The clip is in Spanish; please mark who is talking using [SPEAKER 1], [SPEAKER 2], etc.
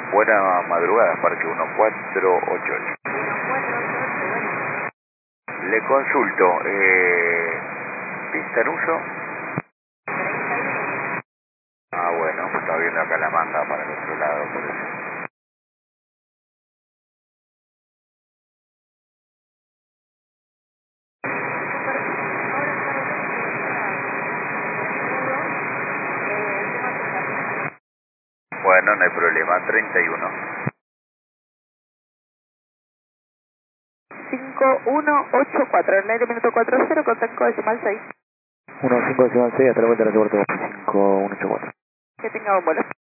[SPEAKER 1] Buena madrugada, Parque 1488. Le consulto, ¿pista en uso? Ah, bueno, pues está viendo acá la manga para el otro lado, por eso. Bueno, no hay problema, 31.
[SPEAKER 2] 5184, el aire minuto 40 con 5 decimal 6.
[SPEAKER 3] 15 decimal 6, hasta la vuelta de la puerta 5184.
[SPEAKER 2] Que tenga un vuelo.